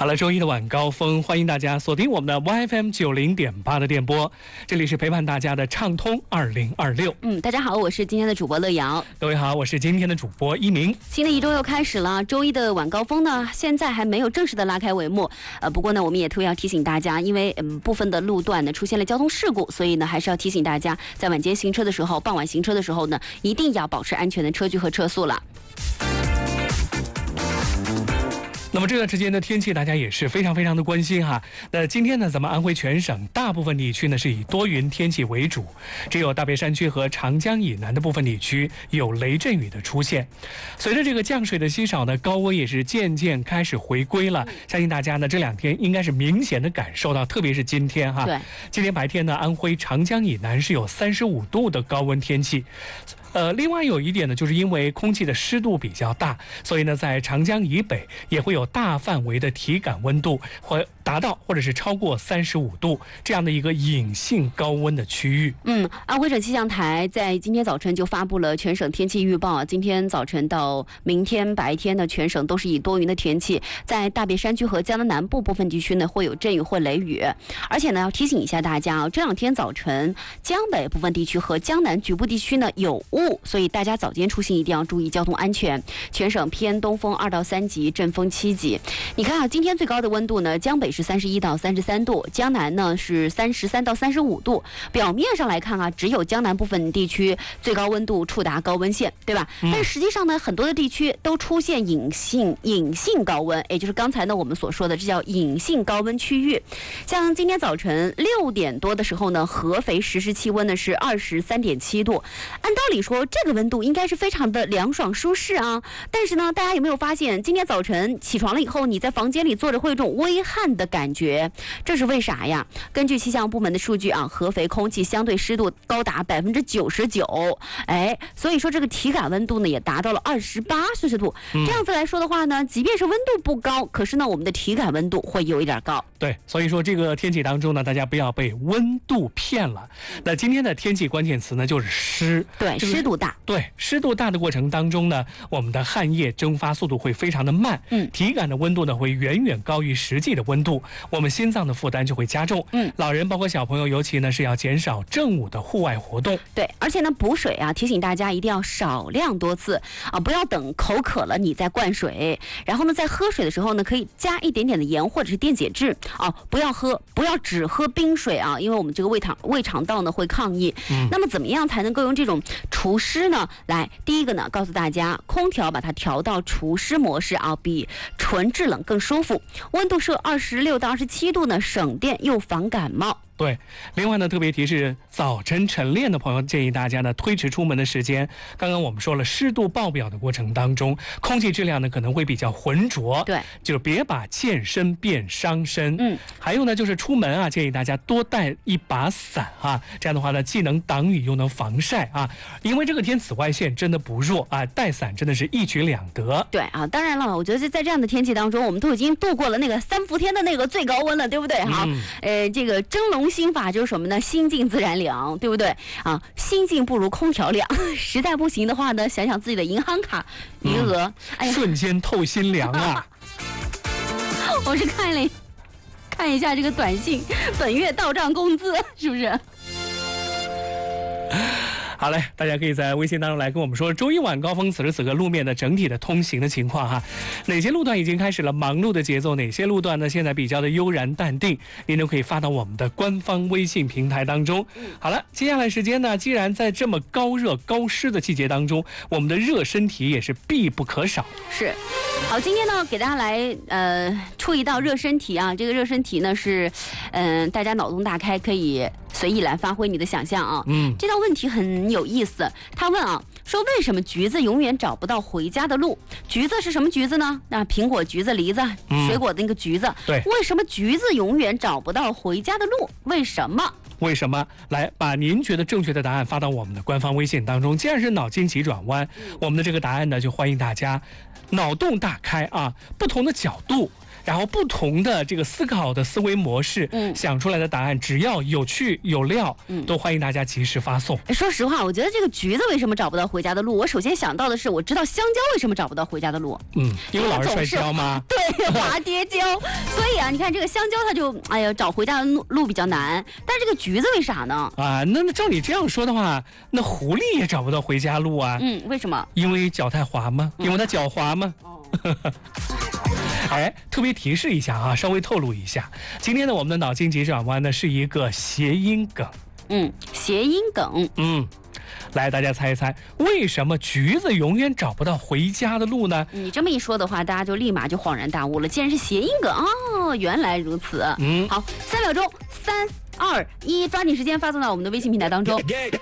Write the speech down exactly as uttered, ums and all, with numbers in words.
好了，周一的晚高峰，欢迎大家锁定我们的 Y F M 九零点八的电波，这里是陪伴大家的畅通二零二六。 嗯，大家好，我是今天的主播乐瑶。 各位好，我是今天的主播一鸣。 新的一周又开始了，周一的晚高峰呢，现在还没有正式的拉开帷幕。呃，不过呢，我们也特别要提醒大家，因为嗯部分的路段呢出现了交通事故，所以呢还是要提醒大家，在晚间行车的时候、傍晚行车的时候呢，一定要保持安全的车距和车速了。 那么这段时间的天气大家也是非常非常的关心哈。那今天呢，咱们安徽全省大部分地区呢是以多云天气为主，只有大别山区和长江以南的部分地区有雷阵雨的出现。随着这个降水的稀少呢，高温也是渐渐开始回归了。相信大家呢这两天应该是明显的感受到，特别是今天哈。 对， 今天白天呢，安徽长江以南是有三十五度的高温天气。呃，另外有一点呢，就是因为空气的湿度比较大，所以呢，在长江以北也会有大范围的体感温度会达到或者是超过三十五度这样的一个隐性高温的区域。 嗯，安徽省气象台在今天早晨就发布了全省天气预报啊，今天早晨到明天白天呢，全省都是以多云的天气，在大别山区和江南南部部分地区呢会有阵雨或雷雨，而且呢要提醒一下大家啊，这两天早晨江北部分地区和江南局部地区呢有雾。所以大家早间出行一定要注意交通安全。全省偏东风二到三级，阵风七级。你看啊，今天最高的温度呢，江北是三十一到三十三度，江南呢是三十三到三十五度。表面上来看啊，只有江南部分地区最高温度触达高温线，对吧？嗯、但实际上呢，很多的地区都出现隐性隐性高温，也就是刚才呢我们所说的，这叫隐性高温区域。像今天早晨六点多的时候呢，合肥实时气温呢是二十三点七度。按道理说，这个温度应该是非常的凉爽舒适啊，但是呢，大家有没有发现，今天早晨起床了以后，你在房间里坐着会有一种微汗的感觉？这是为啥呀？根据气象部门的数据啊，合肥空气相对湿度高达百分之九十九，哎，所以说这个体感温度呢也达到了二十八摄氏度。这样子来说的话呢，即便是温度不高，可是呢，我们的体感温度会有一点高。 对，所以说这个天气当中呢，大家不要被温度骗了。那今天的天气关键词呢就是湿， 对，湿度大。 对，湿度大的过程当中呢，我们的汗液蒸发速度会非常的慢，嗯，体感的温度呢会远远高于实际的温度，我们心脏的负担就会加重，嗯，老人包括小朋友，尤其呢是要减少正午的户外活动。 对，而且呢补水啊，提醒大家一定要少量多次啊，不要等口渴了你再灌水，然后呢在喝水的时候呢可以加一点点的盐或者是电解质啊，不要喝不要只喝冰水啊，因为我们这个胃肠胃肠道呢会抗议。嗯，那么怎么样才能够用这种除湿呢？来，第一个呢，告诉大家，空调把它调到除湿模式啊，比纯制冷更舒服。温度设二十六到二十七度呢，省电又防感冒。 对，另外呢，特别提示早晨晨练的朋友，建议大家呢推迟出门的时间。刚刚我们说了，湿度爆表的过程当中，空气质量呢可能会比较浑浊， 对， 就别把健身变伤身。嗯，还有呢，就是出门啊，建议大家多带一把伞啊，这样的话呢，既能挡雨又能防晒啊。因为这个天紫外线真的不弱啊，带伞真的是一举两得。 对啊，当然了，我觉得在这样的天气当中，我们都已经度过了那个三伏天的那个最高温了，对不对？哈、嗯，呃，这个蒸笼心法就是什么呢？心静自然凉，对不对啊？心静不如空调凉，实在不行的话呢，想想自己的银行卡余额，嗯、 哎呀，瞬间透心凉啊！ 我是看了看一下这个短信，本月到账工资是不是？ 好嘞，大家可以在微信当中来跟我们说周一晚高峰此时此刻路面的整体的通行的情况哈，哪些路段已经开始了忙碌的节奏，哪些路段呢现在比较的悠然淡定，您都可以发到我们的官方微信平台当中。好了，接下来时间呢，既然在这么高热高湿的季节当中，我们的热身体也是必不可少。 是，好，今天呢给大家来呃出一道热身题啊，这个热身题呢是嗯、呃、大家脑洞大开，可以随意来发挥你的想象啊。嗯，这道问题很有意思，他问啊，说为什么橘子永远找不到回家的路？橘子是什么橘子呢？那苹果、橘子、梨子，水果的那个橘子。嗯、 对， 为什么橘子永远找不到回家的路？为什么？ 为什么？来，把您觉得正确的答案发到我们的官方微信当中。既然是脑筋急转弯，我们的这个答案呢，就欢迎大家脑洞大开啊，不同的角度。 然后不同的这个思考的思维模式， 嗯， 想出来的答案只要有趣有料， 嗯， 都欢迎大家及时发送。 说实话，我觉得这个橘子为什么找不到回家的路？我首先想到的是，我知道香蕉为什么找不到回家的路。 嗯，因为老是摔跤吗？ 对，滑跌跤。所以啊，你看这个香蕉，它就哎呀找回家的路路比较难。但是这个橘子为啥呢？ 啊，那那照你这样说的话，那狐狸也找不到回家路啊。 嗯，为什么？ 因为脚太滑吗？因为它脚滑吗？ 哦。 哎，特别提示一下啊，稍微透露一下，今天呢，我们的脑筋急转弯呢是一个谐音梗。 嗯，谐音梗。 嗯，来，大家猜一猜，为什么橘子永远找不到回家的路呢？ 你这么一说的话，大家就立马就恍然大悟了，竟然是谐音梗哦，原来如此。 嗯， 好，三秒钟，三二一，抓紧时间发送到我们的微信平台当中。